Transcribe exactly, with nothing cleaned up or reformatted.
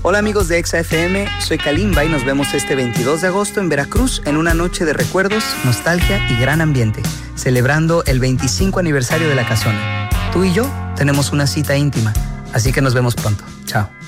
Hola amigos de Exa F M, soy Kalimba y nos vemos este veintidós de agosto en Veracruz en una noche de recuerdos, nostalgia y gran ambiente, celebrando el veinticinco aniversario de La Casona. Tú y yo tenemos una cita íntima, así que nos vemos pronto. Chao.